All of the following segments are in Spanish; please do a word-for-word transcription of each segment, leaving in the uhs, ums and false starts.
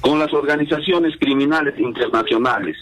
con las organizaciones criminales internacionales.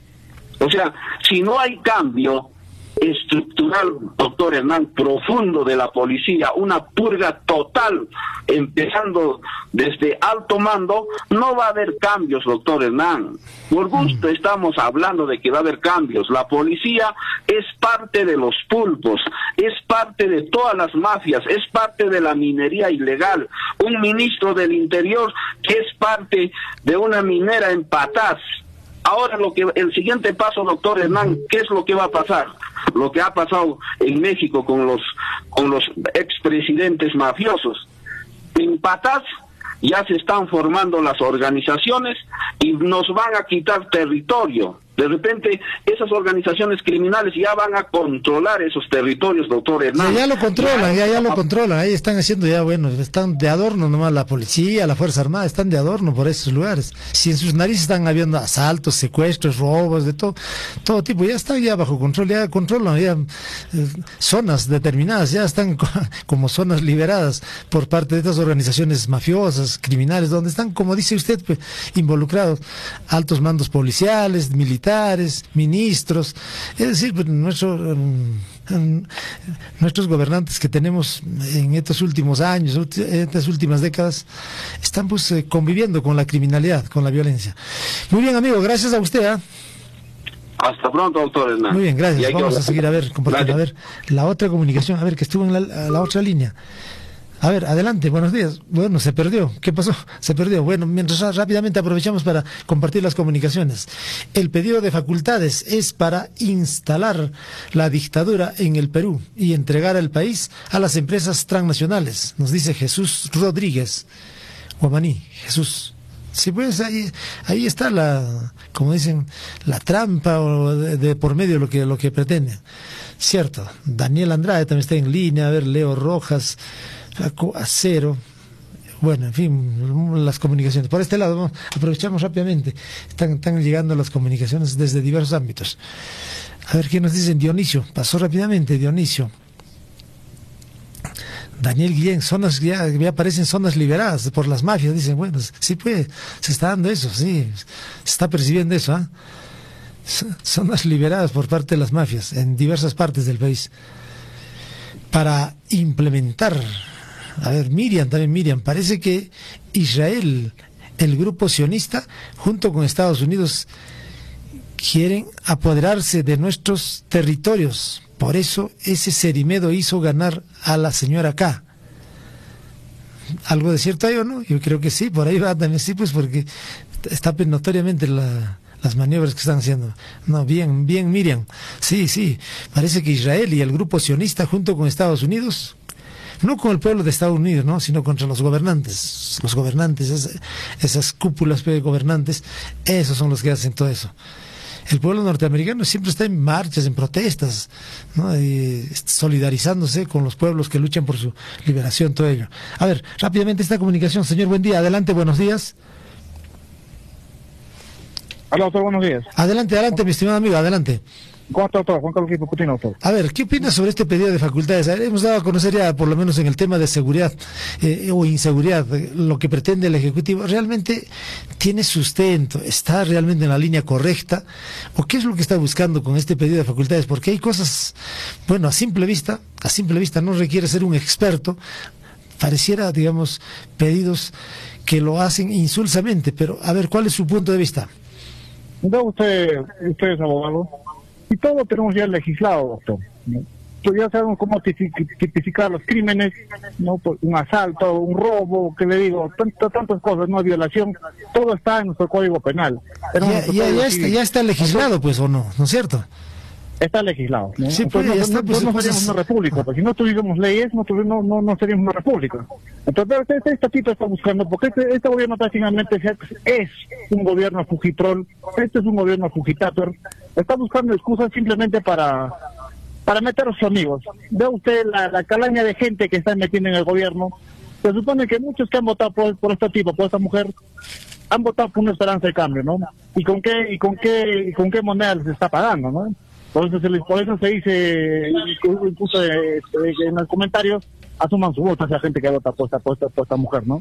O sea, si no hay cambio estructural, doctor Hernán, profundo de la policía, una purga total, empezando desde alto mando, no va a haber cambios, doctor Hernán. Por gusto estamos hablando de que va a haber cambios. La policía es parte de los pulpos, es parte de todas las mafias, es parte de la minería ilegal. Un ministro del Interior que es parte de una minera en Patás. Ahora lo que el siguiente paso, doctor Hernán, ¿qué es lo que va a pasar? Lo que ha pasado en México con los con los expresidentes mafiosos. En Patás ya se están formando las organizaciones y nos van a quitar territorio. De repente, esas organizaciones criminales ya van a controlar esos territorios, doctor Hernán. Ya, ya lo controlan, ya, ya lo controlan. Ahí están haciendo ya, bueno, están de adorno nomás la policía, la Fuerza Armada, están de adorno por esos lugares. Si en sus narices están habiendo asaltos, secuestros, robos, de todo, todo tipo, ya están ya bajo control, ya controlan ya eh, zonas determinadas, ya están co como zonas liberadas por parte de estas organizaciones mafiosas, criminales, donde están, como dice usted, pues, involucrados altos mandos policiales, militares, ministros, es decir, pues, nuestro, um, nuestros gobernantes que tenemos en estos últimos años, en estas últimas décadas, están pues eh, conviviendo con la criminalidad, con la violencia. Muy bien, amigo, gracias a usted. ¿eh? Hasta pronto, doctor Hernán. Muy bien, gracias. Vamos a seguir a ver, compartiendo, a ver la otra comunicación, a ver, que estuvo en la, la otra línea. A ver, adelante, buenos días. Bueno, se perdió. ¿Qué pasó? Se perdió. Bueno, mientras rápidamente aprovechamos para compartir las comunicaciones. El pedido de facultades es para instalar la dictadura en el Perú y entregar el país a las empresas transnacionales, nos dice Jesús Rodríguez. Guamaní, Jesús. Sí, pues ahí, ahí está la, como dicen, la trampa o de, de por medio lo que, lo que pretende. Cierto. Daniel Andrade también está en línea. A ver, Leo Rojas, Acero. Bueno, en fin, las comunicaciones. Por este lado, vamos, aprovechamos rápidamente. Están, están llegando las comunicaciones desde diversos ámbitos. A ver qué nos dicen. Dionisio, pasó rápidamente, Dionisio. Daniel Guillén, zonas ya, ya aparecen zonas liberadas por las mafias, dicen, bueno, sí pues, se está dando eso, sí, se está percibiendo eso, ¿ah? ¿eh? Zonas liberadas por parte de las mafias en diversas partes del país para implementar. A ver, Miriam, también Miriam, parece que Israel, el grupo sionista, junto con Estados Unidos, quieren apoderarse de nuestros territorios. Por eso ese Cerimedo hizo ganar a la señora K. ¿Algo de cierto hay o no? Yo creo que sí, por ahí va también, sí, pues porque está notoriamente la, las maniobras que están haciendo. No, bien, bien, Miriam. Sí, sí, parece que Israel y el grupo sionista junto con Estados Unidos, no con el pueblo de Estados Unidos, ¿no?, sino contra los gobernantes. Los gobernantes, esas, esas cúpulas de gobernantes, esos son los que hacen todo eso. El pueblo norteamericano siempre está en marchas, en protestas, ¿no?, y solidarizándose con los pueblos que luchan por su liberación, todo ello. A ver, rápidamente esta comunicación. Señor, buen día. Adelante, buenos días. Hola, doctor, buenos días. Adelante, adelante, mi estimado amigo, adelante. ¿Cómo está, doctor? Juan Carlos Coutinho, doctor. A ver, ¿qué opinas sobre este pedido de facultades? A ver, hemos dado a conocer ya, por lo menos en el tema de seguridad eh, o inseguridad, eh, lo que pretende el Ejecutivo. ¿Realmente tiene sustento? ¿Está realmente en la línea correcta? ¿O qué es lo que está buscando con este pedido de facultades? Porque hay cosas, bueno, a simple vista, a simple vista no requiere ser un experto, pareciera, digamos, pedidos que lo hacen insulsamente, pero a ver, ¿cuál es su punto de vista? No, usted, usted es abogado. Y todo tenemos ya legislado, doctor, ¿no? Pues ya sabemos cómo tipificar los crímenes, ¿no? Pues un asalto, un robo, que le digo, tantas, tantas cosas, no, violación, todo está en nuestro Código Penal. Ya, nuestro ya, ya, está, ya está legislado, pues, ¿o no? ¿No es cierto? Está legislado, ¿no? Sí, pues, no, ya está, no, pues, no, no pues, seríamos una república, porque si no tuviéramos leyes, no, no, no, no seríamos una república. Entonces, este estatito está buscando, porque este, este gobierno prácticamente es un gobierno fugitrol, este es un gobierno fugitator, está buscando excusas simplemente para para meter a sus amigos. Ve usted la, la calaña de gente que están metiendo en el gobierno. Se supone que muchos que han votado por, por este tipo, por esta mujer, han votado por una esperanza de cambio, ¿no? ¿Y con qué y con qué y con qué moneda les está pagando, no? Por eso se, les, por eso se dice, incluso en los comentarios, asuman su voto a esa gente que vota por esta, por esta, por esta mujer, ¿no?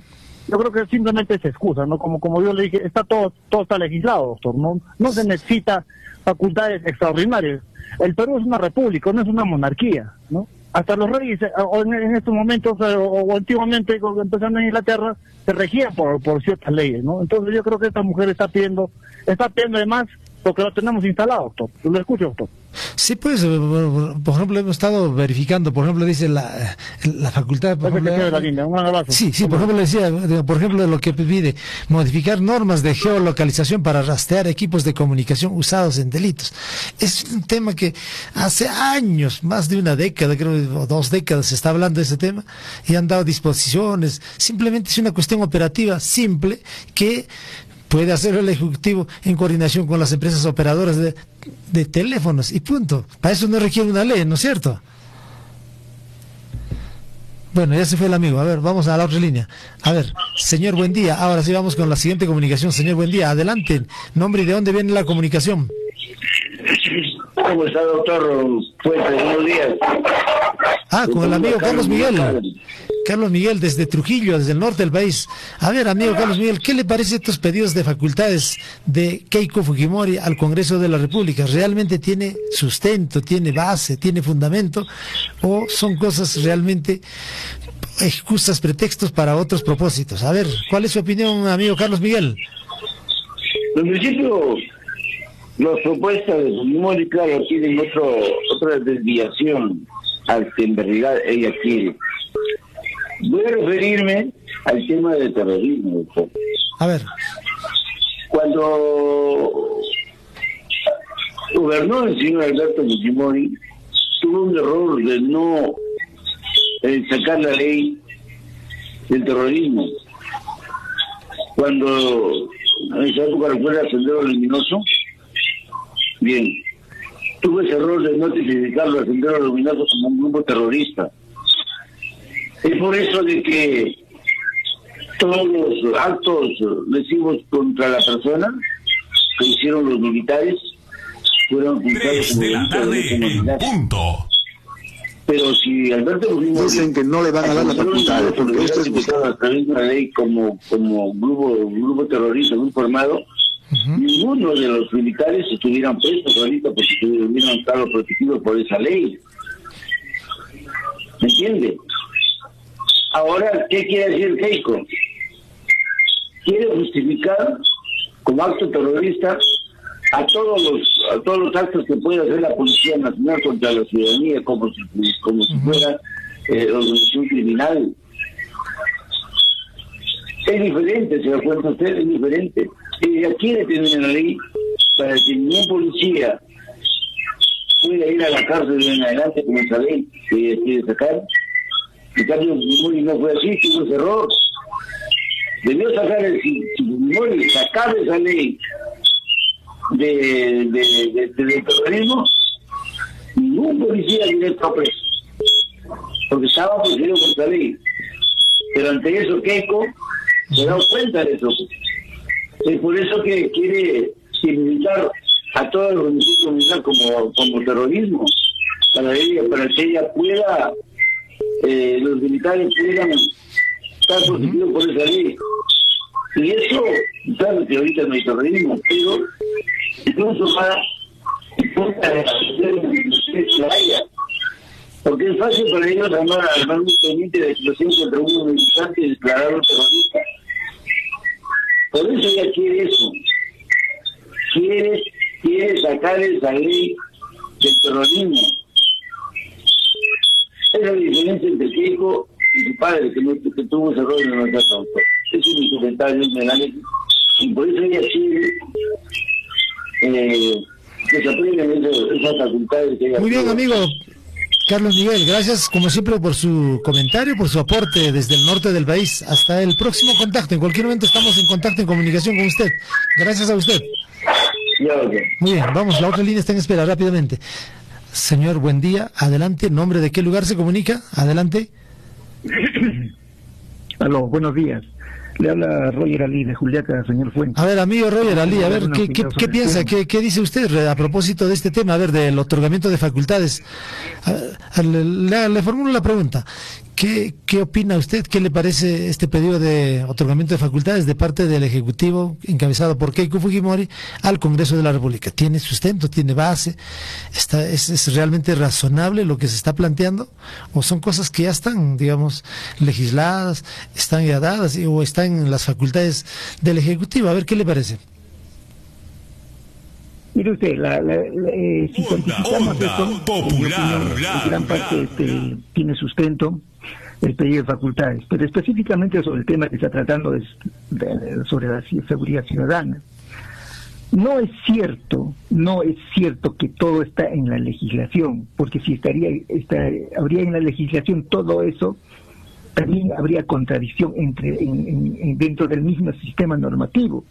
yo creo que simplemente es excusa, ¿no? Como como yo le dije, está todo todo está legislado, doctor, no no se necesita facultades extraordinarias. El Perú es una república, no es una monarquía, ¿no? Hasta los reyes, o en, en estos momentos, o, o antiguamente, empezando en Inglaterra, se regían por, por ciertas leyes, ¿no? Entonces yo creo que esta mujer está pidiendo, está pidiendo además porque lo tenemos instalado, doctor. Lo escucho, doctor. Sí, pues, por ejemplo, hemos estado verificando, por ejemplo, dice la, la facultad... Por ejemplo, la línea, un abrazo. Sí, sí, por ejemplo, decía, por ejemplo, lo que pide, modificar normas de geolocalización para rastrear equipos de comunicación usados en delitos. Es un tema que hace años, más de una década, creo, o dos décadas, se está hablando de ese tema, y han dado disposiciones. Simplemente es una cuestión operativa simple que puede hacer el Ejecutivo en coordinación con las empresas operadoras de, de teléfonos y punto. Para eso no requiere una ley, ¿no es cierto? Bueno, ya se fue el amigo. A ver, vamos a la otra línea. A ver, señor, buen día. Ahora sí vamos con la siguiente comunicación. Señor, buen día. Adelante. Nombre y de dónde viene la comunicación. ¿Cómo está, doctor Fuentes? Buenos días. Ah, con el amigo Carlos Miguel. Carlos Miguel, desde Trujillo, desde el norte del país. A ver, amigo Carlos Miguel, ¿qué le parece estos pedidos de facultades de Keiko Fujimori al Congreso de la República? ¿Realmente tiene sustento, tiene base, tiene fundamento? ¿O son cosas realmente excusas, pretextos para otros propósitos? A ver, ¿cuál es su opinión, amigo Carlos Miguel? En principio, las propuestas de Fujimori, claro, tienen otro, otra desviación al que en realidad ella quiere. Voy a referirme al tema del terrorismo, doctor. A ver. Cuando gobernó el señor Alberto Fujimori, tuvo un error de no eh, sacar la ley del terrorismo. Cuando en esa época recuerda el Sendero Luminoso, bien, tuvo ese error de no tipificarlo al Sendero Luminoso como un grupo terrorista. Es por eso de que todos los actos lesivos contra la persona que hicieron los militares fueron juzgados como delitos de lesa humanidad. Pero si Alberto Fujimori dicen que no le van a dar las facultades porque esto es buscado a través de una ley como como grupo grupo terrorista, grupo armado, uh-huh. Ninguno de los militares estuvieran presos ahorita porque hubieran estado protegidos por esa ley. ¿Me entiende? Ahora, ¿qué quiere decir Keiko? Quiere justificar como acto terrorista a todos los a todos los actos que puede hacer la Policía Nacional contra la ciudadanía como si como si fuera eh, organización criminal. Es diferente, se da cuenta usted, es diferente. Ella quiere tener una ley para que ningún policía pueda ir a la cárcel en adelante con esa ley que ella quiere sacar. En cambio, Fujimori no fue así, tuvo ese error. Debió sacar, el, si, si Fujimori sacaba esa ley de, de, de, de, de terrorismo, ningún policía directo preso, porque estaba protegido por esa ley. Pero ante eso, Keiko se da cuenta de eso. Es por eso que quiere civilizar a toda la organización comunitaria como, como terrorismo, para ella, para que ella pueda, eh, los militares puedan estar protegidos por esa ley. Y eso, claro que ahorita no hay terrorismo, pero incluso para porque es fácil para ellos armar, armar un teniente de explosión contra un militante y declararlo terrorista. Por eso ella quiere eso. Quiere, quiere sacar esa ley del terrorismo. Es la diferencia entre Keiko y su padre, que, no, que tuvo ese error en nuestra causa. Ese es mi comentario, es mi análisis. Y por eso ella quiere eh, que se aprendan esas facultades que ella Muy bien, tuvo. amigo Carlos Miguel, gracias como siempre por su comentario, por su aporte desde el norte del país. Hasta el próximo contacto. En cualquier momento estamos en contacto, en comunicación con usted. Gracias a usted. Muy bien, vamos, la otra línea está en espera rápidamente. Señor, buen día, adelante. ¿Nombre de qué lugar se comunica? Adelante. Aló, buenos días. Le habla Roger Ali de Juliaca, señor Fuentes. A ver, amigo Roger Ali, a ver, ¿qué, qué, qué piensa? ¿Qué, ¿Qué dice usted a propósito de este tema? A ver, del otorgamiento de facultades. A ver, le, le, le formulo la pregunta. ¿Qué, ¿Qué opina usted? ¿Qué le parece este pedido de otorgamiento de facultades de parte del Ejecutivo encabezado por Keiko Fujimori al Congreso de la República? ¿Tiene sustento? ¿Tiene base? Está, es, ¿Es realmente razonable lo que se está planteando? ¿O son cosas que ya están, digamos, legisladas, están ya dadas o están en las facultades del Ejecutivo? A ver, ¿qué le parece? Mire usted, la, la, la, eh, si cuantificamos esto, popular, en gran parte este, tiene sustento el pedido de facultades, pero específicamente sobre el tema que está tratando es de, sobre la seguridad ciudadana. No es cierto, no es cierto que todo está en la legislación, porque si estaría, está, habría en la legislación todo eso, también habría contradicción entre en, en, en, dentro del mismo sistema normativo.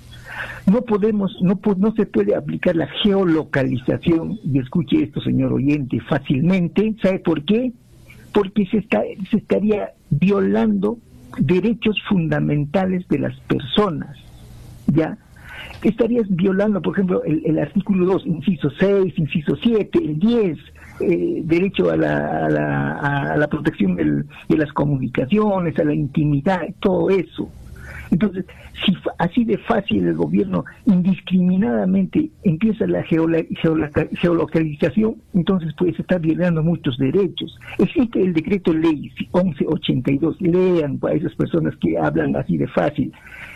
No podemos, no, no se puede aplicar la geolocalización, y escuche esto, señor oyente, fácilmente. ¿Sabe por qué? Porque se, está, se estaría violando derechos fundamentales de las personas, ¿ya? Estarías violando, por ejemplo, el, el artículo dos, inciso seis, inciso siete, el diez, eh, derecho a la, a la, a la protección del, de las comunicaciones, a la intimidad, todo eso. Entonces, si así de fácil el gobierno indiscriminadamente empieza la geola, geola, geolocalización, entonces pues está violando muchos derechos. Existe el decreto ley once ochenta y dos, lean para esas personas que hablan así de fácil.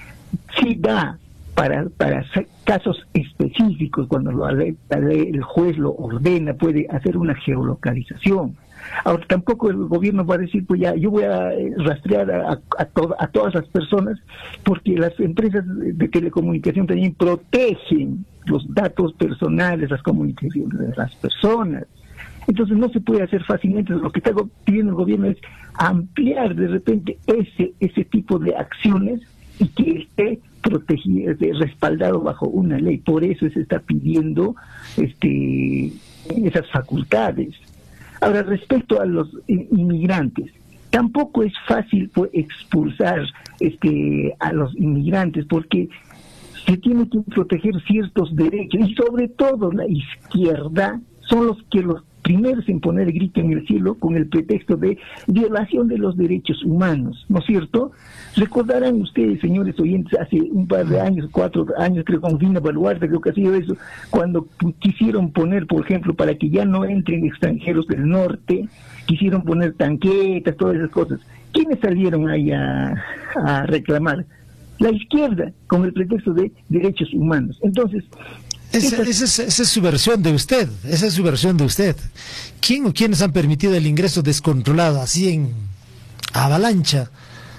Sí da para, para casos específicos, cuando lo, la, el juez lo ordena, puede hacer una geolocalización. Ahora, tampoco el gobierno va a decir, pues ya, yo voy a rastrear a, a, a, to a todas las personas, porque las empresas de telecomunicación también protegen los datos personales, las comunicaciones de las personas. Entonces no se puede hacer fácilmente. Lo que está pidiendo el gobierno es ampliar de repente ese, ese tipo de acciones y que esté protegido, respaldado bajo una ley. Por eso se está pidiendo este, esas facultades. Ahora, respecto a los inmigrantes, tampoco es fácil pues, expulsar este, a los inmigrantes, porque se tiene que proteger ciertos derechos, y sobre todo la izquierda son los que los primeros en poner el grito en el cielo con el pretexto de violación de los derechos humanos, ¿no es cierto? Recordarán ustedes, señores oyentes, hace un par de años, cuatro años, creo, con Dina Boluarte, creo que ha sido eso, cuando quisieron poner, por ejemplo, para que ya no entren extranjeros del norte, quisieron poner tanquetas, todas esas cosas. ¿Quiénes salieron ahí a, a reclamar? La izquierda, con el pretexto de derechos humanos. Entonces, Esa, esa, es, esa es su versión de usted, esa es su versión de usted. ¿Quién o quiénes han permitido el ingreso descontrolado, así en avalancha,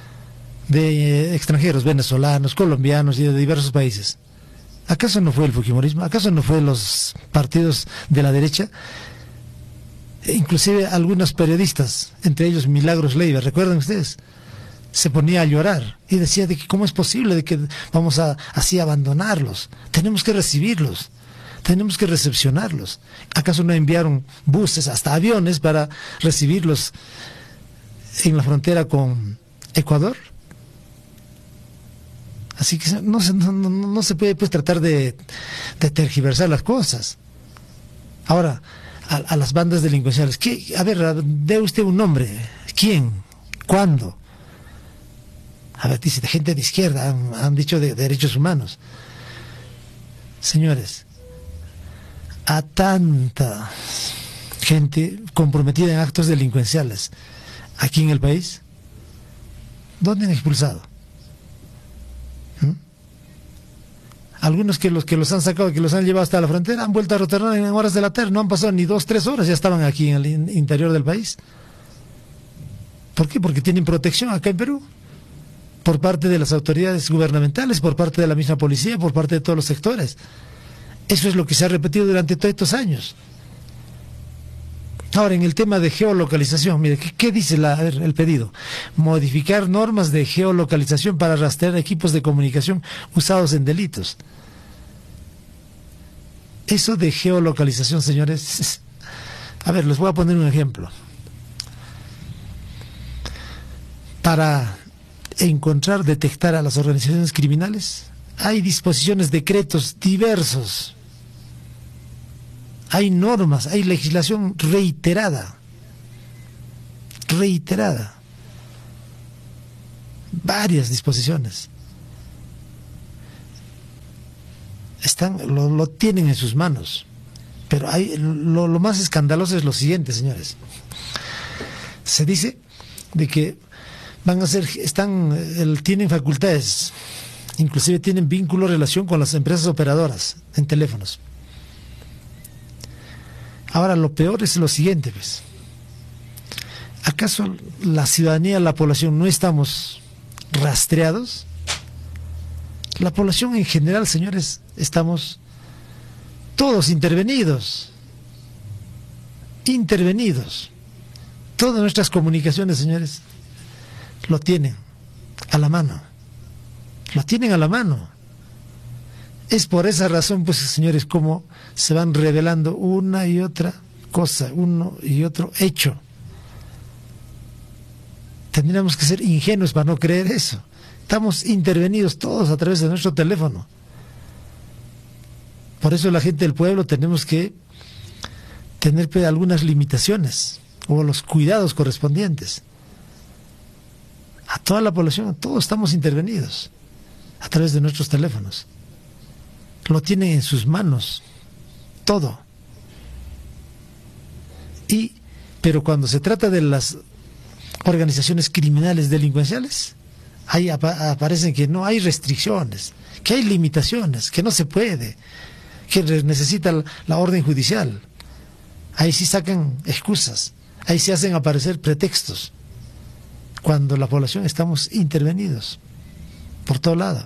de extranjeros venezolanos, colombianos y de diversos países? ¿Acaso no fue el fujimorismo? ¿Acaso no fue los partidos de la derecha? E inclusive algunos periodistas, entre ellos Milagros Leiva, ¿recuerdan ustedes? Se ponía a llorar y decía de que cómo es posible de que vamos a así abandonarlos. Tenemos que recibirlos, tenemos que recepcionarlos. ¿Acaso no enviaron buses, hasta aviones, para recibirlos en la frontera con Ecuador? Así que no se, no, no, no se puede pues tratar de, de tergiversar las cosas. Ahora, a, a las bandas delincuenciales, ¿qué? A ver, dé usted un nombre. ¿Quién? ¿Cuándo? A ver, dice, de gente de izquierda, han, han dicho de, de derechos humanos. Señores, a tanta gente comprometida en actos delincuenciales aquí en el país, ¿dónde han expulsado? ¿Mm? Algunos que los que los han sacado, que los han llevado hasta la frontera, han vuelto a retornar en horas de la tarde, no han pasado ni dos, tres horas, ya estaban aquí en el in interior del país. ¿Por qué? Porque tienen protección acá en Perú, por parte de las autoridades gubernamentales, por parte de la misma policía, por parte de todos los sectores. Eso es lo que se ha repetido durante todos estos años. Ahora, en el tema de geolocalización, mire, ¿qué, qué dice la, a ver, el pedido? Modificar normas de geolocalización para rastrear equipos de comunicación usados en delitos. Eso de geolocalización, señores, a ver, les voy a poner un ejemplo. Para encontrar, detectar a las organizaciones criminales, hay disposiciones, decretos diversos, hay normas, hay legislación reiterada reiterada, varias disposiciones. Están, lo, lo tienen en sus manos. Pero hay, lo, lo más escandaloso es lo siguiente, señores. Se dice de que van a ser, están, el, tienen facultades, inclusive tienen vínculo, relación con las empresas operadoras en teléfonos. Ahora, lo peor es lo siguiente, pues. ¿Acaso la ciudadanía, la población, no estamos rastreados? La población en general, señores, estamos todos intervenidos. Intervenidos. Todas nuestras comunicaciones, señores, lo tienen a la mano. Lo tienen a la mano. Es por esa razón, pues, señores, como se van revelando una y otra cosa, uno y otro hecho. Tendríamos que ser ingenuos para no creer eso. Estamos intervenidos todos a través de nuestro teléfono. Por eso la gente del pueblo tenemos que tener pues, algunas limitaciones o los cuidados correspondientes. A toda la población, todos estamos intervenidos a través de nuestros teléfonos. Lo tienen en sus manos, todo. Y, pero cuando se trata de las organizaciones criminales delincuenciales, ahí ap aparecen que no hay restricciones, que hay limitaciones, que no se puede, que necesita la, la orden judicial. Ahí sí sacan excusas, ahí sí hacen aparecer pretextos, cuando la población estamos intervenidos por todo lado.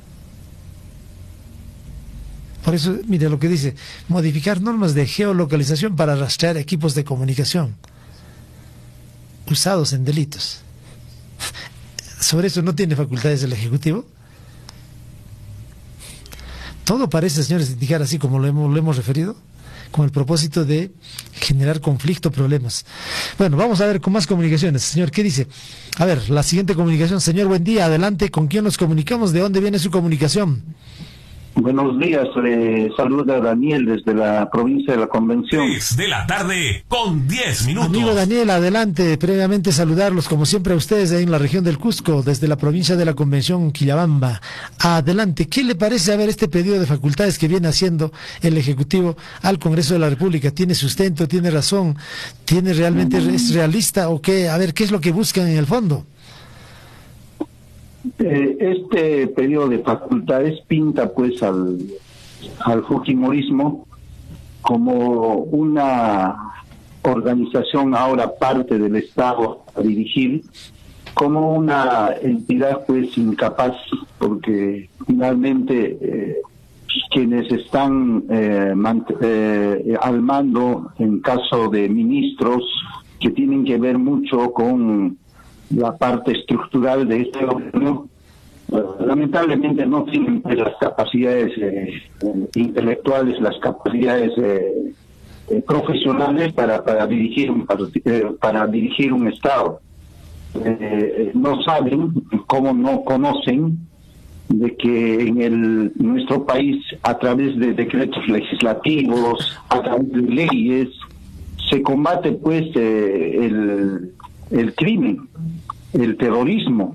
Por eso, mire lo que dice, modificar normas de geolocalización para rastrear equipos de comunicación usados en delitos. Sobre eso no tiene facultades el Ejecutivo. Todo parece, señores, indicar así como lo hemos, lo hemos referido, con el propósito de generar conflicto, problemas. Bueno, vamos a ver con más comunicaciones. Señor, ¿qué dice? A ver, la siguiente comunicación. Señor, buen día, adelante. ¿Con quién nos comunicamos? ¿De dónde viene su comunicación? Buenos días, eh, saluda Daniel desde la provincia de la Convención. tres de la tarde con diez minutos. Amigo Daniel, adelante. Previamente saludarlos como siempre a ustedes ahí en la región del Cusco, desde la provincia de la Convención, Quillabamba. Adelante. ¿Qué le parece a ver este pedido de facultades que viene haciendo el Ejecutivo al Congreso de la República? ¿Tiene sustento? ¿Tiene razón? ¿Tiene realmente, es realista o qué? A ver, ¿qué es lo que buscan en el fondo? Eh, este periodo de facultades pinta pues al, al fujimorismo como una organización ahora parte del Estado a dirigir, como una entidad pues incapaz, porque finalmente eh, quienes están eh, eh, al mando en caso de ministros que tienen que ver mucho con la parte estructural de este gobierno, lamentablemente no tienen pues, las capacidades eh, intelectuales, las capacidades eh, eh, profesionales para, para dirigir un eh, para dirigir un Estado. Eh, no saben, como no conocen, de que en el nuestro país, a través de decretos legislativos, a través de leyes, se combate pues eh, el, el crimen, el terrorismo.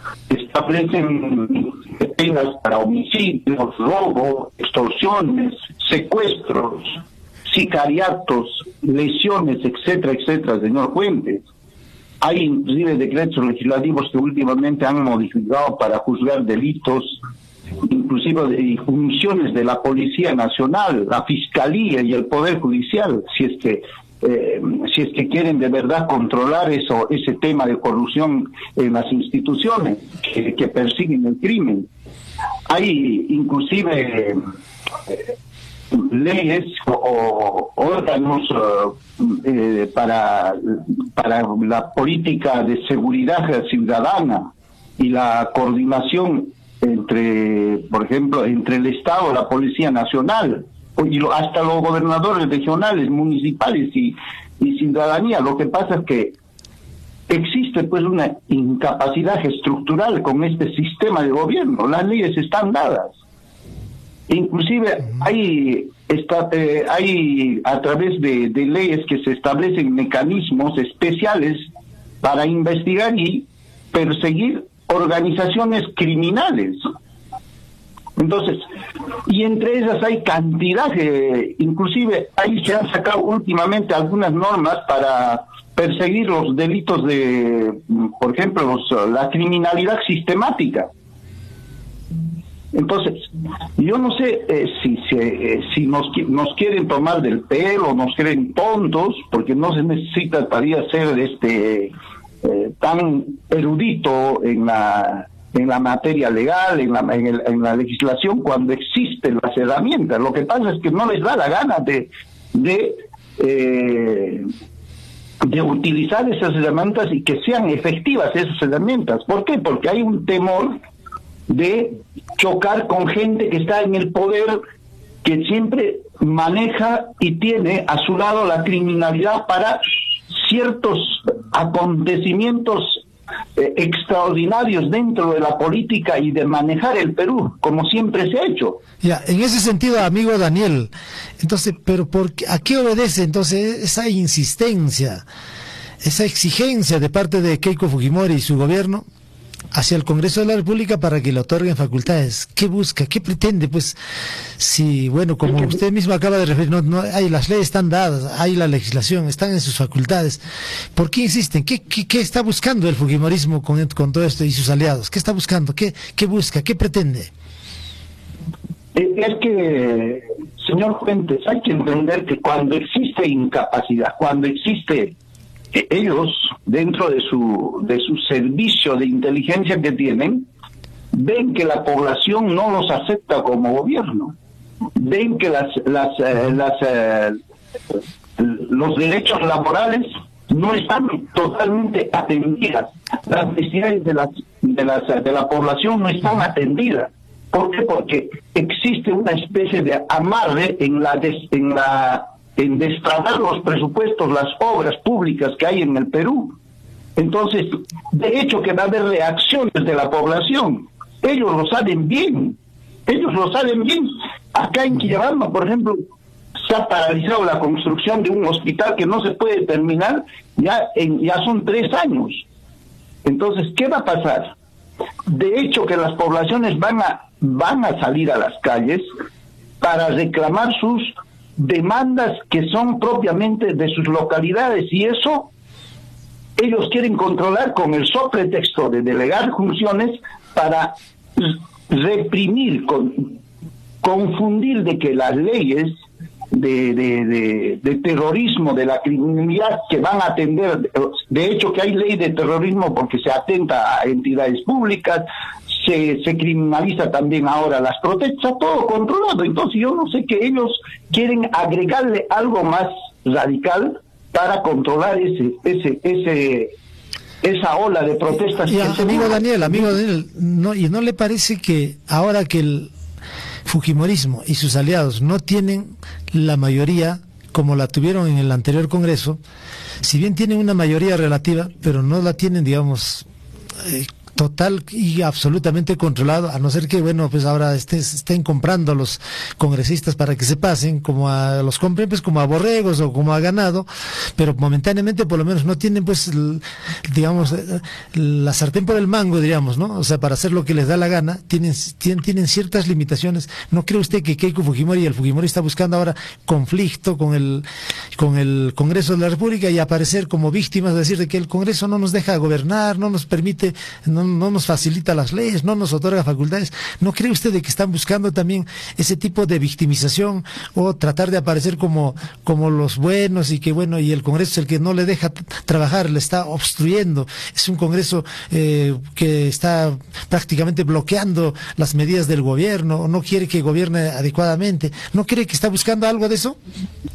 Establecen penas para homicidios, robo, extorsiones, secuestros, sicariatos, lesiones, etcétera, etcétera, señor Fuentes. Hay inclusive decretos legislativos que últimamente han modificado para juzgar delitos, inclusive de funciones de la Policía Nacional, la Fiscalía y el Poder Judicial, si es que Eh, si es que quieren de verdad controlar eso, ese tema de corrupción en las instituciones que, que persiguen el crimen. Hay inclusive eh, leyes o, o órganos eh, para, para la política de seguridad ciudadana y la coordinación entre, por ejemplo, entre el Estado y la Policía Nacional, y lo, hasta los gobernadores regionales, municipales y, y ciudadanía. Lo que pasa es que existe pues una incapacidad estructural con este sistema de gobierno. Las leyes están dadas. Inclusive hay, está, eh, hay a través de, de leyes que se establecen mecanismos especiales para investigar y perseguir organizaciones criminales. Entonces, y entre ellas hay cantidad, de, inclusive ahí se han sacado últimamente algunas normas para perseguir los delitos de, por ejemplo, los, la criminalidad sistemática. Entonces, yo no sé eh, si, si, eh, si nos, nos quieren tomar del pelo, nos creen tontos, porque no se necesita todavía ser este eh, tan erudito en la en la materia legal, en la, en, el, en la legislación, cuando existen las herramientas. Lo que pasa es que no les da la gana de de, eh, de utilizar esas herramientas y que sean efectivas esas herramientas. ¿Por qué? Porque hay un temor de chocar con gente que está en el poder, que siempre maneja y tiene a su lado la criminalidad para ciertos acontecimientos eh, extraordinarios dentro de la política y de manejar el Perú, como siempre se ha hecho. Ya, en ese sentido, amigo Daniel, entonces, pero ¿por qué, a qué obedece entonces esa insistencia, esa exigencia de parte de Keiko Fujimori y su gobierno hacia el Congreso de la República para que le otorguen facultades? ¿Qué busca? ¿Qué pretende? Pues, si, bueno, como usted mismo acaba de referir, no, no hay, las leyes están dadas, hay la legislación, están en sus facultades. ¿Por qué insisten? ¿Qué, qué, qué está buscando el fujimorismo con, con todo esto y sus aliados? ¿Qué está buscando? ¿Qué, qué busca? ¿Qué pretende? Es que, señor Fuentes, hay que entender que cuando existe incapacidad, cuando existe ellos, dentro de su de su servicio de inteligencia que tienen, ven que la población no los acepta como gobierno, ven que las las eh, las eh, los derechos laborales no están totalmente atendidas, las necesidades de las de las de la población no están atendidas. ¿Por qué? Porque existe una especie de amarre en la des, en la en destrabar los presupuestos, las obras públicas que hay en el Perú. Entonces, de hecho que va a haber reacciones de la población. Ellos lo saben bien, ellos lo saben bien. Acá en Quillabamba, por ejemplo, se ha paralizado la construcción de un hospital que no se puede terminar, ya, en, ya son tres años. Entonces, ¿qué va a pasar? De hecho que las poblaciones van a, van a salir a las calles para reclamar sus demandas que son propiamente de sus localidades, y eso ellos quieren controlar con el sobretexto de delegar funciones para reprimir, con, confundir de que las leyes de, de, de, de terrorismo, de la criminalidad que van a atender, de hecho que hay ley de terrorismo porque se atenta a entidades públicas, Se, se criminaliza también ahora las protestas, todo controlado. Entonces yo no sé, que ellos quieren agregarle algo más radical para controlar ese ese ese esa ola de protestas. Y, y, amigo Daniel, amigo Daniel, no, ¿y no le parece que ahora que el fujimorismo y sus aliados no tienen la mayoría como la tuvieron en el anterior Congreso, si bien tienen una mayoría relativa, pero no la tienen, digamos, eh, total y absolutamente controlado, a no ser que, bueno, pues ahora estés, estén comprando a los congresistas para que se pasen, como a los compren, pues como a borregos o como a ganado, pero momentáneamente por lo menos no tienen, pues, el, digamos, la sartén por el mango, diríamos, ¿no? O sea, para hacer lo que les da la gana, tienen, tienen, tienen ciertas limitaciones. ¿No cree usted que Keiko Fujimori y el Fujimori está buscando ahora conflicto con el, con el Congreso de la República y aparecer como víctimas, es decir, de que el Congreso no nos deja gobernar, no nos permite, no no nos facilita las leyes, no nos otorga facultades? ¿No cree usted de que están buscando también ese tipo de victimización o tratar de aparecer como, como los buenos, y que, bueno, y el Congreso es el que no le deja trabajar, le está obstruyendo? Es un Congreso eh, que está prácticamente bloqueando las medidas del gobierno, o no quiere que gobierne adecuadamente. ¿No cree que está buscando algo de eso?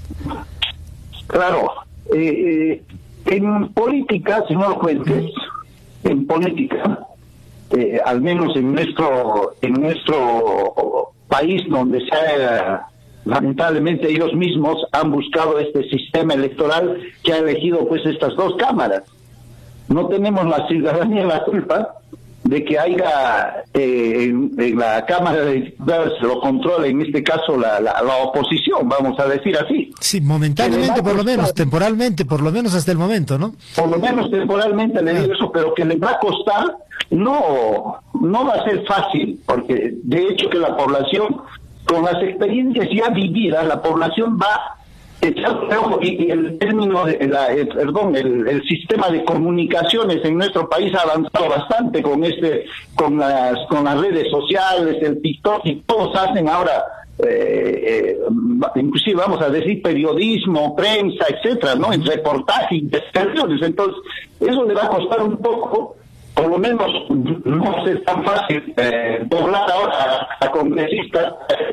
Claro, eh, en política, señor Fuentes, en política, eh, al menos en nuestro en nuestro país, donde se ha, lamentablemente ellos mismos han buscado este sistema electoral que ha elegido pues estas dos cámaras. No tenemos la ciudadanía la culpa de que haya eh, en, en la Cámara de Diputados lo controle, en este caso la, la, la oposición, vamos a decir así. Sí, momentáneamente por lo menos, temporalmente, por lo menos hasta el momento, ¿no? Por lo menos temporalmente le digo eso, pero que le va a costar, no, no va a ser fácil, porque de hecho que la población, con las experiencias ya vividas, la población va echando, y, y el término, de la, el, perdón, el, el sistema de comunicaciones en nuestro país ha avanzado bastante con este, con las, con las redes sociales, el TikTok, y todos hacen ahora, eh, eh, inclusive vamos a decir periodismo, prensa, etcétera, ¿no? En reportaje, investigaciones. Entonces, eso le va a costar un poco. Por lo menos no va a ser tan fácil eh, doblar ahora a congresistas.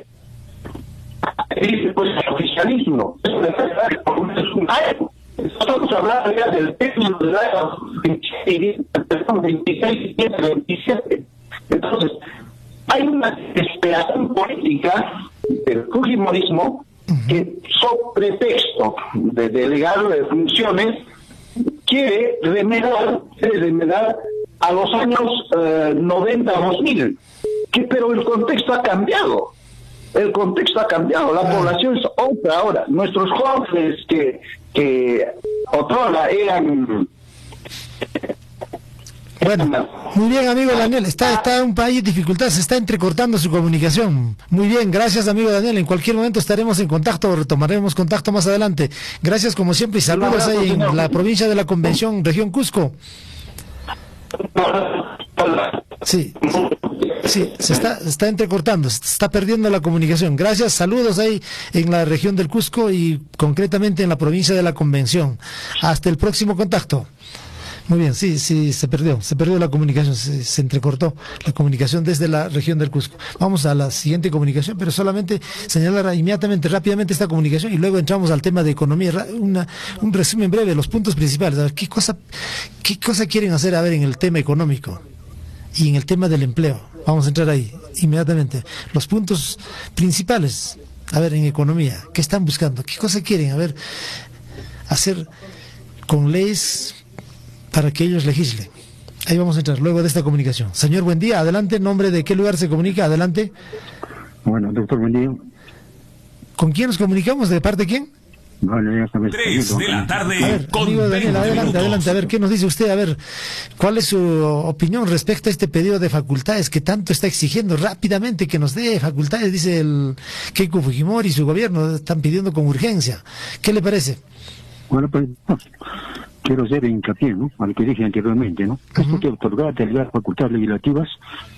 Dice pues el oficialismo, eso le va a dar por lo menos un año. Estamos hablando ya del término del año veintiséis y veintisiete. Entonces, hay una desesperación política del fujimorismo que, sobre pretexto de delegar de funciones, quiere remedar, quiere remedar a los años eh, noventa, dos mil, que pero el contexto ha cambiado. El contexto ha cambiado, la población es otra ahora. Nuestros jóvenes que, que otrora eran... Bueno, muy bien, amigo Daniel, está, está un país de dificultades, se está entrecortando su comunicación. Muy bien, gracias, amigo Daniel, en cualquier momento estaremos en contacto, retomaremos contacto más adelante. Gracias como siempre y saludos ahí en la provincia de la Convención, región Cusco. Sí, sí, se está, se está entrecortando, se está perdiendo la comunicación. Gracias, saludos ahí en la región del Cusco y concretamente en la provincia de la Convención. Hasta el próximo contacto. Muy bien, sí, sí, se perdió, se perdió la comunicación, se, se entrecortó la comunicación desde la región del Cusco. Vamos a la siguiente comunicación, pero solamente señalar inmediatamente, rápidamente esta comunicación y luego entramos al tema de economía. Una, un resumen breve de los puntos principales. A ver, ¿qué cosa, qué cosa quieren hacer, a ver, en el tema económico y en el tema del empleo? Vamos a entrar ahí inmediatamente. Los puntos principales, a ver, en economía, ¿qué están buscando? ¿Qué cosa quieren, a ver, hacer con leyes para que ellos legislen? Ahí vamos a entrar luego de esta comunicación. Señor, buen día, adelante, nombre de qué lugar se comunica, adelante. Bueno, doctor, buen día. ¿Con quién nos comunicamos? ¿De parte de quién? Vale, ya sabes. Tres de la tarde, a ver, con amigo Daniel, adelante, minutos. adelante, a ver, ¿qué nos dice usted? A ver, ¿cuál es su opinión respecto a este pedido de facultades que tanto está exigiendo rápidamente que nos dé facultades? Dice el Keiko Fujimori y su gobierno, están pidiendo con urgencia. ¿Qué le parece? Bueno, pues... No. Quiero hacer hincapié, ¿no?, a lo que dije anteriormente, ¿no? Uh-huh. Esto de otorgar, delegar facultades legislativas,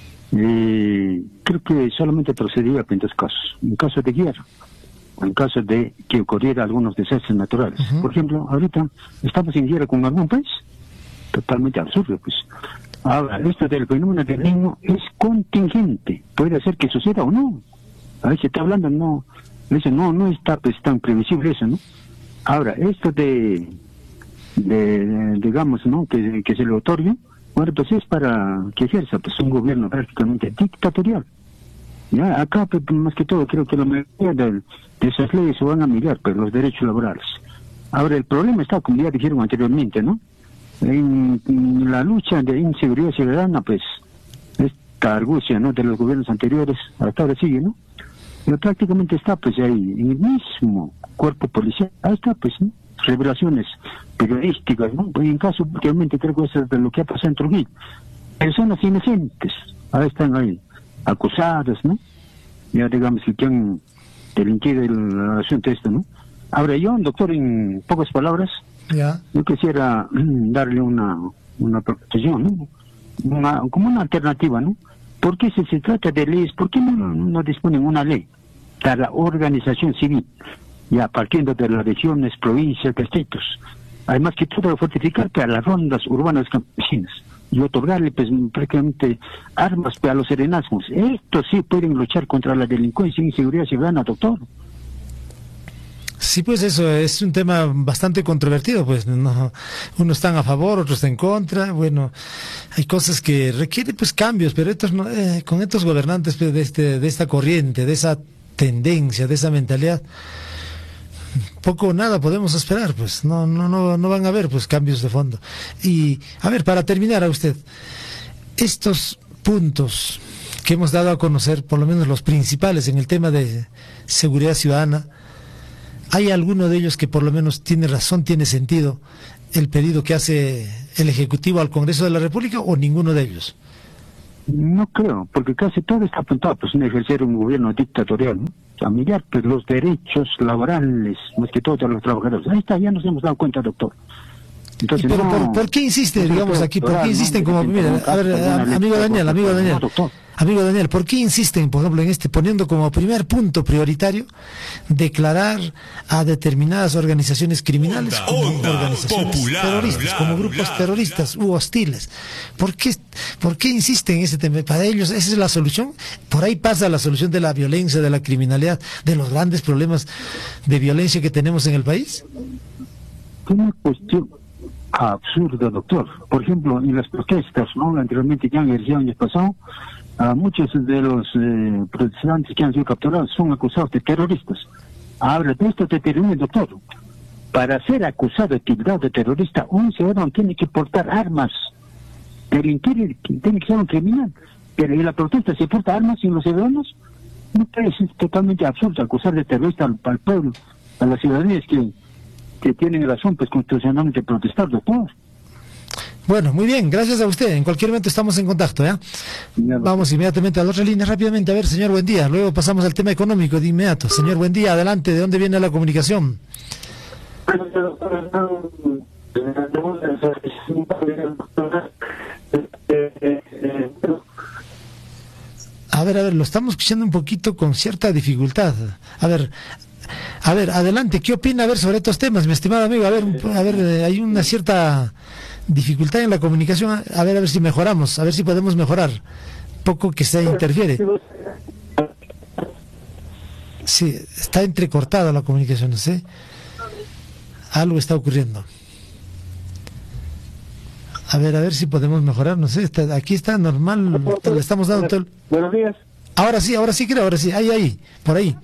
eh, creo que solamente procedía en dos casos. En caso de guerra, o en caso de que ocurriera algunos desastres naturales. Uh-huh. Por ejemplo, ahorita estamos en guerra con algún país, totalmente absurdo, pues. Ahora, esto del fenómeno del niño es contingente, puede ser que suceda o no. A veces está hablando, no, eso no, no está pues tan previsible eso, ¿no? Ahora, esto de... de, de digamos, ¿no?, que, que se le otorgue, bueno, pues es para que ejerza pues un gobierno prácticamente dictatorial. Ya, acá pues, más que todo creo que la mayoría de, de esas leyes se van a mirar, pues los derechos laborales. Ahora el problema está, como ya dijeron anteriormente, ¿no?, en, en la lucha de inseguridad ciudadana, pues esta argucia, ¿no?, de los gobiernos anteriores hasta ahora sigue, ¿no? Pero prácticamente está pues ahí, en el mismo cuerpo policial, ahí está pues, ¿no?, revelaciones periodísticas, ¿no? Pues en caso, últimamente creo que eso es de lo que ha pasado en Trujillo. Personas inocentes, ahí están ahí, acusadas, ¿no? Ya digamos que han delinquido el asunto esto, ¿no? Ahora yo, doctor, en pocas palabras, ya, yo quisiera darle una, una proposición, ¿no?, una, como una alternativa, ¿no? Porque si se trata de leyes, ¿por qué no, no disponen una ley para la organización civil? Ya partiendo de las regiones, provincias, distritos, además que todo fortificar a las rondas urbanas campesinas y otorgarle pues prácticamente armas a los serenazgos. Estos sí pueden luchar contra la delincuencia e inseguridad ciudadana, doctor. Sí, pues eso es un tema bastante controvertido, pues no, unos están a favor, otros están en contra. Bueno, hay cosas que requieren pues cambios, pero estos no, eh, con estos gobernantes pues, de este de esta corriente, de esa tendencia, de esa mentalidad, poco o nada podemos esperar, pues no no no no van a haber pues cambios de fondo. Y a ver, para terminar, a usted, estos puntos que hemos dado a conocer, por lo menos los principales en el tema de seguridad ciudadana, ¿hay alguno de ellos que por lo menos tiene razón, tiene sentido el pedido que hace el Ejecutivo al Congreso de la República, o ninguno de ellos? No creo, porque casi todo está apuntado pues, en ejercer un gobierno dictatorial, ¿no? A mirar pues, los derechos laborales, más que todo de los trabajadores. Ahí está, ya nos hemos dado cuenta, doctor. Entonces, pero, no, ¿por, ¿por qué insiste, no, digamos, aquí? ¿Por qué insisten como, mira, a ver, amigo Daniel, amigo Daniel, amigo Daniel, ¿por qué insisten, por ejemplo, en este, poniendo como primer punto prioritario, declarar a determinadas organizaciones criminales como Onda organizaciones popular, terroristas, bla, como grupos bla, terroristas u hostiles? ¿Por qué, ¿Por qué insisten en ese tema? Para ellos, ¿esa es la solución? Por ahí pasa la solución de la violencia, de la criminalidad, de los grandes problemas de violencia que tenemos en el país. Una cuestión absurda, doctor. Por ejemplo, en las protestas, ¿no? Anteriormente ya en el año pasado, a muchos de los eh, protestantes que han sido capturados son acusados de terroristas. Ahora, de esto te termino, doctor. Para ser acusado de actividad de terrorista, un ciudadano tiene que portar armas. Delinquir tiene que ser un criminal. Pero en la protesta se porta armas sin los ciudadanos. No puede ser totalmente absurdo acusar de terrorista al, al pueblo, a las ciudadanías que que tienen razón, pues constitucionalmente protestar, doctor. Bueno, muy bien, gracias a usted. En cualquier momento estamos en contacto, ¿ya? Ya Vamos inmediatamente a la otra línea rápidamente. A ver, señor, buen día. Luego pasamos al tema económico de inmediato. Señor, buen día, adelante. ¿De dónde viene la comunicación? A ver, a ver, lo estamos escuchando un poquito con cierta dificultad. A ver... A ver, adelante, ¿qué opina a ver sobre estos temas, mi estimado amigo? A ver, a ver, eh, hay una cierta dificultad en la comunicación, a ver, a ver si mejoramos, a ver si podemos mejorar, poco que se interfiere. Sí, está entrecortada la comunicación, no sé, algo está ocurriendo. A ver, a ver si podemos mejorar, no sé, está, aquí está normal, le estamos dando todo el... Buenos días. Ahora sí, ahora sí creo, ahora sí, ahí, ahí, por ahí.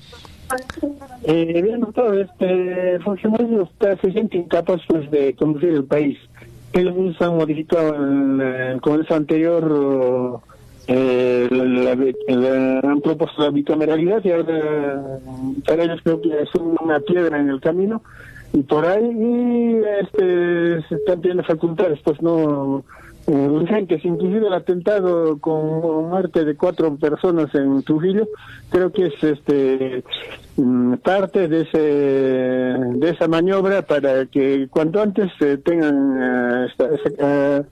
Eh, bien, doctor, este funcionario está, se siente incapaz pues, de conducir el país. Ellos mismos han modificado en el Congreso anterior, eh, la, la, la, han propuesto la bicameralidad y ahora para ellos creo que es una piedra en el camino. Y por ahí y, este, se están pidiendo facultades, pues no... urgentes, inclusive el atentado con muerte de cuatro personas en Trujillo, creo que es este parte de ese de esa maniobra para que cuanto antes eh, tengan uh, esta, esa, uh,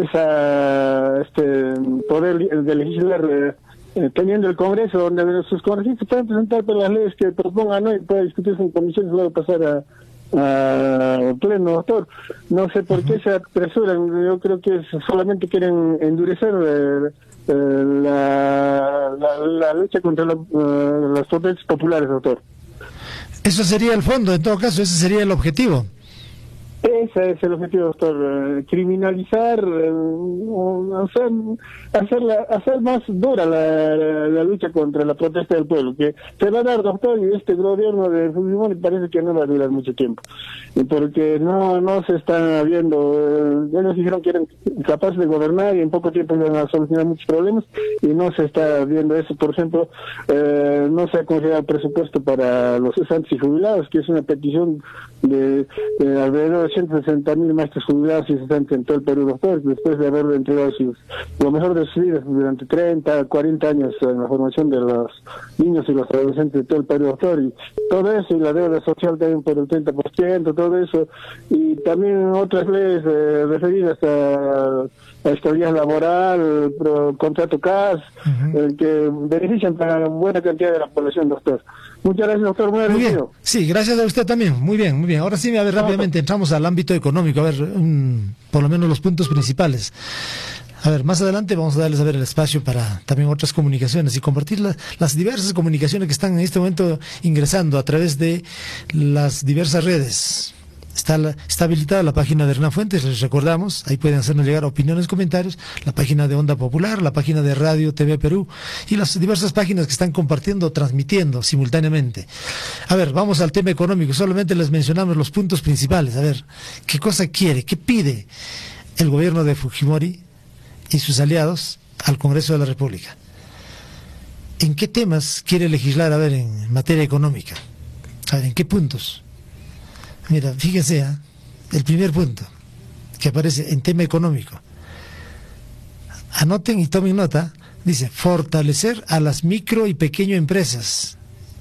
esa este poder de legislar uh, teniendo el Congreso donde sus congresistas pueden presentar pues, las leyes que propongan, ¿no? Y puede discutirse en comisiones y luego pasar a Uh, pleno, doctor. No sé por qué se apresuran. Yo creo que solamente quieren endurecer eh, eh, la, la, la lucha contra la, uh, las protestas populares, doctor. Eso sería el fondo, en todo caso, ese sería el objetivo. Ese es el objetivo, doctor. Eh, criminalizar, eh, hacer, hacerla, hacer más dura la, la, la lucha contra la protesta del pueblo, que se va a dar, doctor, y este gobierno de Fujimori parece que no va a durar mucho tiempo, y porque no no se están viendo, eh, ellos dijeron que eran capaces de gobernar y en poco tiempo iban a solucionar muchos problemas, y no se está viendo eso. Por ejemplo, eh, no se ha considerado presupuesto para los cesantes y jubilados, que es una petición de, de alrededor de ciento sesenta mil maestros jubilados y cesantes en todo el Perú, doctor, después de haber entregado sus, lo mejor de sus vidas durante treinta, cuarenta años en la formación de los niños y los adolescentes de todo el Perú, doctor, y todo eso, y la deuda social también por el treinta por ciento, todo eso, y también otras leyes eh, referidas a, a estabilidad laboral, pro, contrato C A S, uh-huh. eh, que benefician para una buena cantidad de la población, doctor. Muchas gracias, doctor. Muy, muy bien. Sí, gracias a usted también. Muy bien, muy bien. Ahora sí, a ver, rápidamente entramos al ámbito económico, a ver, un, por lo menos los puntos principales. A ver, más adelante vamos a darles a ver el espacio para también otras comunicaciones y compartir las, las diversas comunicaciones que están en este momento ingresando a través de las diversas redes. Está, la, está habilitada la página de Hernán Fuentes, les recordamos, ahí pueden hacernos llegar opiniones, comentarios, la página de Onda Popular, la página de Radio T V Perú y las diversas páginas que están compartiendo, transmitiendo simultáneamente. A ver, vamos al tema económico, solamente les mencionamos los puntos principales. A ver, ¿qué cosa quiere, qué pide el gobierno de Fujimori y sus aliados al Congreso de la República. ¿En qué temas quiere legislar, a ver, en materia económica? A ver, ¿en qué puntos? Mira, fíjense, ¿eh? El primer punto que aparece en tema económico. Anoten y tomen nota, dice, fortalecer a las micro y pequeñas empresas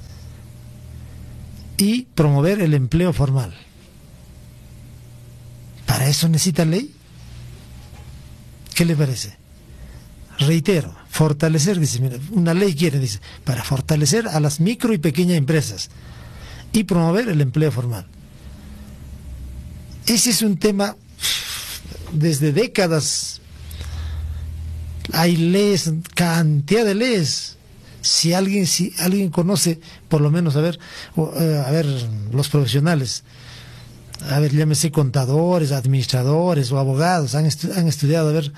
y promover el empleo formal. ¿Para eso necesita ley? ¿Qué le parece? Reitero, fortalecer, dice, mira, una ley quiere, dice, para fortalecer a las micro y pequeñas empresas y promover el empleo formal. Ese es un tema desde décadas. Hay leyes, cantidad de leyes. Si alguien, si alguien conoce, por lo menos, a ver, a ver, los profesionales, a ver, llámese contadores, administradores o abogados, han, estu han estudiado, a ver,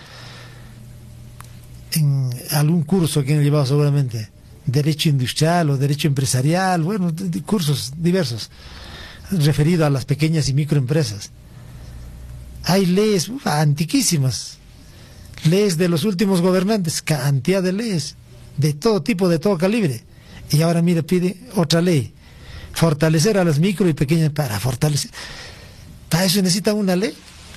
en algún curso que han llevado seguramente, derecho industrial o derecho empresarial, bueno, de, de cursos diversos, referido a las pequeñas y microempresas. Hay leyes uf, antiquísimas, leyes de los últimos gobernantes, cantidad de leyes, de todo tipo, de todo calibre. Y ahora, mira, pide otra ley, fortalecer a las micro y pequeñas, para fortalecer. ¿Para eso necesitan una ley?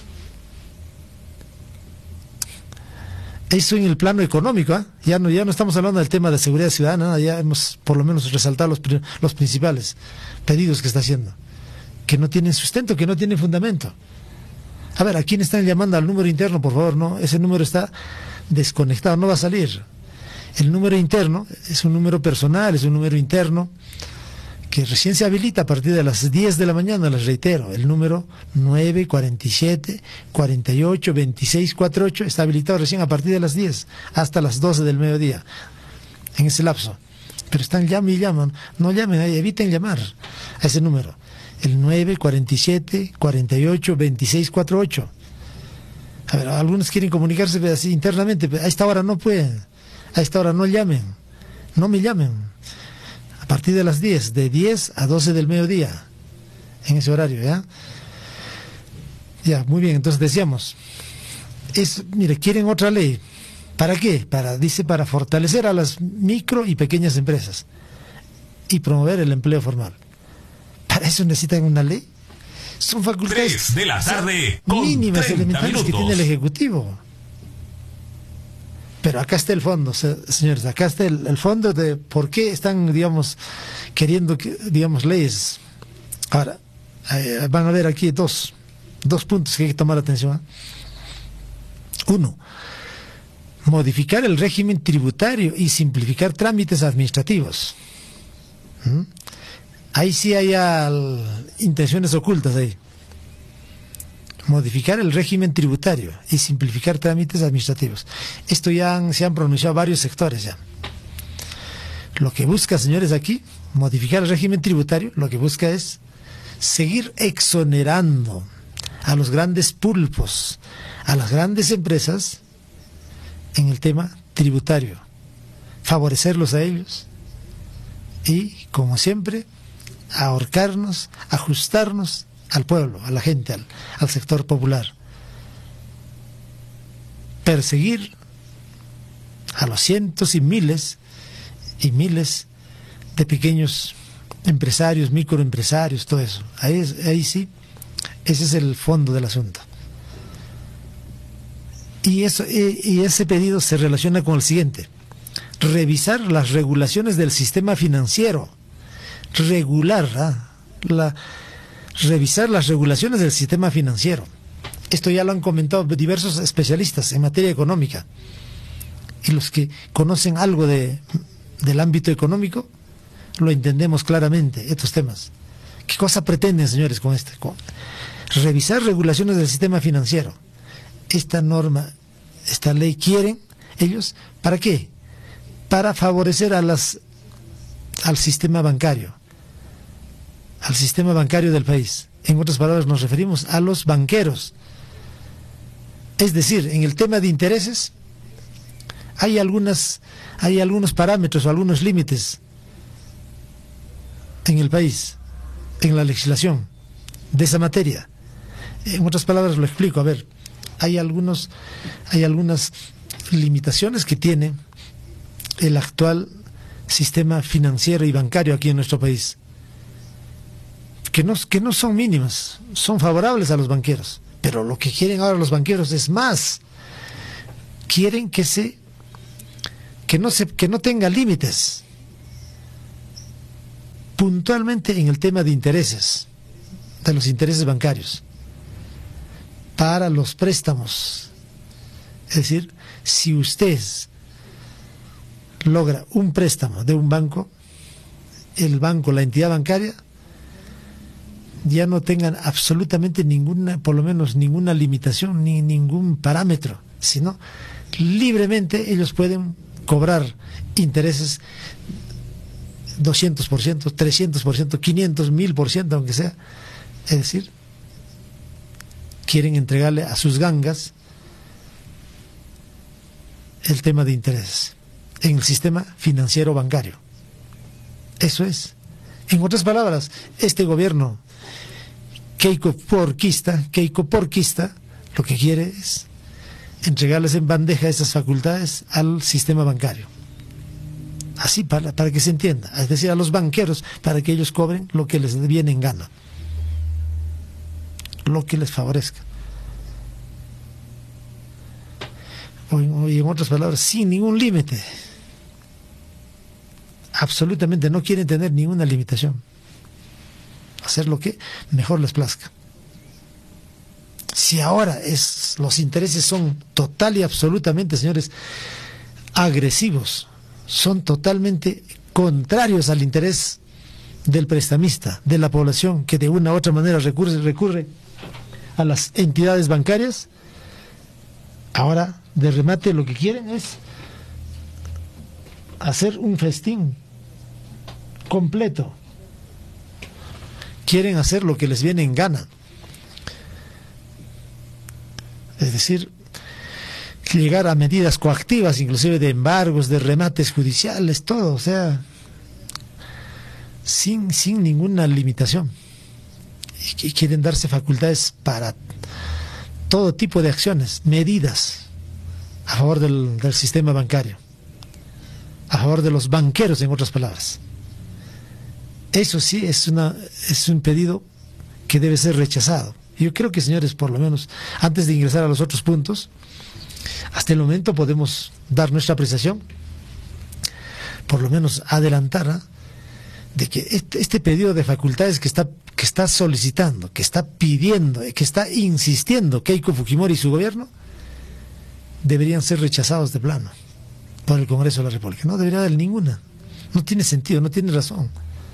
Eso en el plano económico, ¿eh? ya, no, ya no estamos hablando del tema de seguridad ciudadana, ya hemos por lo menos resaltado los, los principales pedidos que está haciendo, que no tienen sustento, que no tienen fundamento. A ver, ¿a quién están llamando al número interno, por favor? No, ese número está desconectado, no va a salir. El número interno es un número personal, es un número interno que recién se habilita a partir de las diez de la mañana, les reitero, el número nueve cuarenta y siete, cuarenta y ocho, veintiséis cuarenta y ocho está habilitado recién a partir de las diez hasta las doce del mediodía, en ese lapso. Pero están llamen y llaman, no llamen, eviten llamar a ese número, el nueve cuarenta y siete, cuarenta y ocho, veintiséis cuarenta y ocho. A ver, algunos quieren comunicarse así internamente, pero a esta hora no pueden, a esta hora no llamen, no me llamen. A partir de las diez, de diez a doce del mediodía, en ese horario, ¿ya? Ya, muy bien, entonces decíamos, es, mire, quieren otra ley. ¿Para qué? Para, dice, para fortalecer a las micro y pequeñas empresas y promover el empleo formal. ¿Para eso necesitan una ley? Son facultades tres de la tarde, con mínimas, elementales minutos. que tiene el Ejecutivo. Pero acá está el fondo, señores, acá está el, el fondo de por qué están, digamos, queriendo, que, digamos, leyes. Ahora, eh, van a ver aquí dos, dos puntos que hay que tomar atención. ¿eh? Uno, modificar el régimen tributario y simplificar trámites administrativos. ¿Mm? Ahí sí hay al, intenciones ocultas ahí. Modificar el régimen tributario y simplificar trámites administrativos. Esto ya han, se han pronunciado varios sectores ya. Lo que busca, señores, aquí, modificar el régimen tributario, lo que busca es seguir exonerando a los grandes pulpos, a las grandes empresas en el tema tributario, favorecerlos a ellos y, como siempre, ahorcarnos, ajustarnos al pueblo, a la gente, al, al sector popular. Perseguir a los cientos y miles y miles de pequeños empresarios, microempresarios, todo eso. Ahí, es, ahí sí, ese es el fondo del asunto. Y, eso, y, y ese pedido se relaciona con el siguiente: revisar las regulaciones del sistema financiero. Regular, ¿ah? la revisar las regulaciones del sistema financiero. Esto ya lo han comentado diversos especialistas en materia económica, y los que conocen algo de, del ámbito económico lo entendemos claramente, estos temas. ¿Qué cosa pretenden, señores, con este? Con revisar regulaciones del sistema financiero. Esta norma, esta ley, quieren ellos, ¿para qué? Para favorecer a las, al sistema bancario, al sistema bancario del país. En otras palabras, nos referimos a los banqueros. Es decir, en el tema de intereses hay algunas, hay algunos parámetros o algunos límites en el país, en la legislación de esa materia. En otras palabras, lo explico. A ver, hay algunos, hay algunas limitaciones que tiene el actual sistema financiero y bancario aquí en nuestro país, que no, que no son mínimas, son favorables a los banqueros, pero lo que quieren ahora los banqueros es más. Quieren que se que no se que no tenga límites puntualmente en el tema de intereses, de los intereses bancarios para los préstamos. Es decir, si usted logra un préstamo de un banco, el banco, la entidad bancaria, ya no tengan absolutamente ninguna, por lo menos ninguna limitación ni ningún parámetro, sino libremente ellos pueden cobrar intereses doscientos por ciento, trescientos por ciento, quinientos, mil por ciento, aunque sea. Es decir, quieren entregarle a sus gangas el tema de intereses en el sistema financiero bancario. Eso es. En otras palabras, este gobierno Keiko porquista, Keiko porquista, lo que quiere es entregarles en bandeja esas facultades al sistema bancario. Así, para, para que se entienda, es decir, a los banqueros, para que ellos cobren lo que les viene en gana, lo que les favorezca. O en, o en otras palabras, sin ningún límite. Absolutamente no quieren tener ninguna limitación. Hacer lo que mejor les plazca. Si ahora es, los intereses son total y absolutamente, señores, agresivos, son totalmente contrarios al interés del prestamista, de la población que de una u otra manera recurre, recurre a las entidades bancarias, ahora de remate lo que quieren es hacer un festín completo. Quieren hacer lo que les viene en gana. Es decir, llegar a medidas coactivas, inclusive de embargos, de remates judiciales, todo, o sea, sin, sin ninguna limitación. Y, y quieren darse facultades para todo tipo de acciones, medidas a favor del, del sistema bancario, a favor de los banqueros, en otras palabras. Eso sí es, una, es un pedido que debe ser rechazado. Yo creo que, señores, por lo menos, antes de ingresar a los otros puntos, hasta el momento podemos dar nuestra apreciación, por lo menos adelantar, ¿eh? de que este, este pedido de facultades que está, que está solicitando, que está pidiendo, que está insistiendo Keiko Fujimori y su gobierno, deberían ser rechazados de plano por el Congreso de la República. No debería haber ninguna. No tiene sentido, no tiene razón.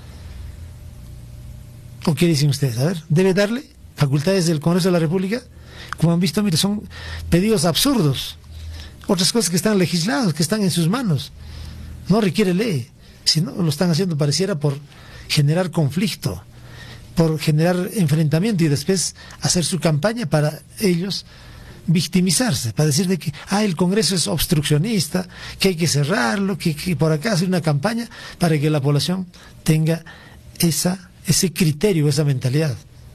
¿O qué dicen ustedes? A ver, ¿debe darle facultades del Congreso de la República? Como han visto, mire, son pedidos absurdos. Otras cosas que están legisladas, que están en sus manos. No requiere ley. Si no, lo están haciendo, pareciera, por generar conflicto, por generar enfrentamiento y después hacer su campaña para ellos victimizarse, para decir de que ah, el Congreso es obstruccionista, que hay que cerrarlo, que, que por acá hacer una campaña para que la población tenga esa ese criterio, esa mentalidad.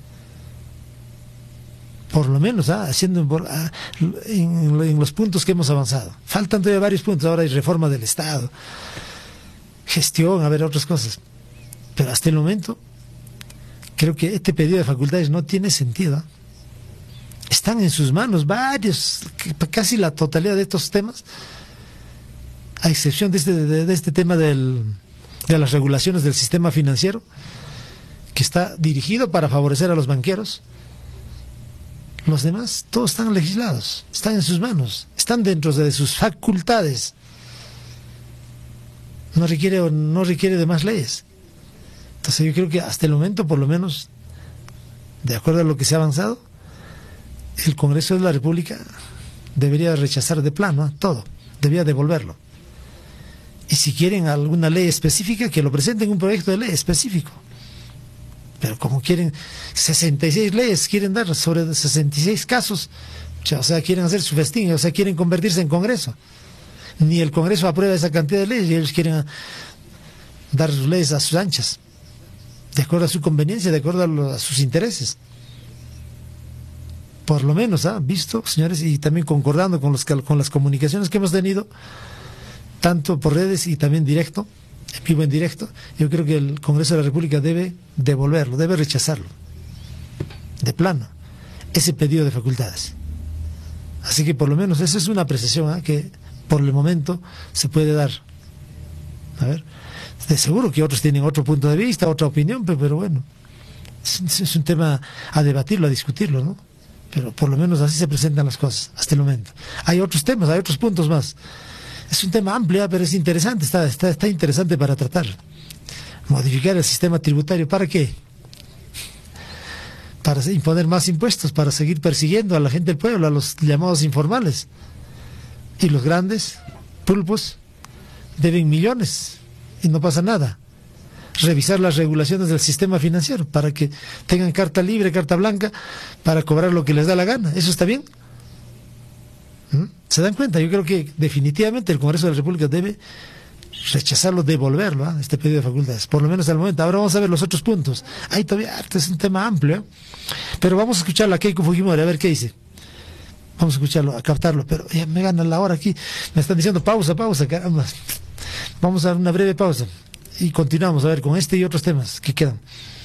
Por lo menos, ¿ah? haciendo ah, en, en los puntos que hemos avanzado. Faltan todavía varios puntos. Ahora hay reforma del Estado, gestión, a ver, otras cosas. Pero hasta el momento, creo que este pedido de facultades no tiene sentido. ¿ah? Están en sus manos varios, casi la totalidad de estos temas, a excepción de este, de, de este tema del, de las regulaciones del sistema financiero, que está dirigido para favorecer a los banqueros. Los demás, todos están legislados, están en sus manos, están dentro de sus facultades. No requiere, no requiere de más leyes. Entonces yo creo que hasta el momento, por lo menos, de acuerdo a lo que se ha avanzado, el Congreso de la República debería rechazar de plano, ¿eh? todo, debería devolverlo. Y si quieren alguna ley específica, que lo presenten un proyecto de ley específico. Pero como quieren sesenta y seis leyes, quieren dar sobre sesenta y seis casos, o sea, quieren hacer su festín, o sea, quieren convertirse en Congreso. Ni el Congreso aprueba esa cantidad de leyes y ellos quieren dar sus leyes a sus anchas, de acuerdo a su conveniencia, de acuerdo a, lo, a sus intereses. por lo menos, ¿ah? Visto, señores, y también concordando con, los, con las comunicaciones que hemos tenido, tanto por redes y también directo, en vivo en directo, yo creo que el Congreso de la República debe devolverlo, debe rechazarlo, de plano, ese pedido de facultades. Así que por lo menos esa es una apreciación, ¿eh? Que por el momento se puede dar. A ver, de seguro que otros tienen otro punto de vista, otra opinión, pero, pero bueno, es, es un tema a debatirlo, a discutirlo, ¿no? Pero por lo menos así se presentan las cosas hasta el momento. Hay otros temas, hay otros puntos más. Es un tema amplio, pero es interesante, está, está, está interesante para tratar. Modificar el sistema tributario, ¿para qué? Para imponer más impuestos, para seguir persiguiendo a la gente del pueblo, a los llamados informales. Y los grandes pulpos deben millones y no pasa nada. Revisar las regulaciones del sistema financiero para que tengan carta libre, carta blanca, para cobrar lo que les da la gana. ¿Eso está bien? ¿Mm? ¿Se dan cuenta? Yo creo que definitivamente el Congreso de la República debe rechazarlo, devolverlo, ¿eh? Este pedido de facultades, por lo menos al momento. Ahora vamos a ver los otros puntos. Ahí todavía es un tema amplio, ¿eh? Pero vamos a escucharlo a Keiko Fujimori, a ver qué dice. Vamos a escucharlo, a captarlo, pero ya me gana la hora aquí. Me están diciendo pausa, pausa, caramba. Vamos a dar una breve pausa y continuamos a ver con este y otros temas que quedan.